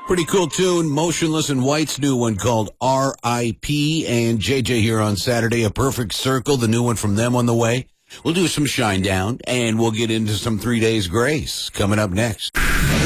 Pretty cool tune. Motionless in White's new one called R.I.P. And JJ here on Saturday, A Perfect Circle, the new one from them on the way. We'll do some Shine Down, and we'll get into some 3 Days Grace coming up next.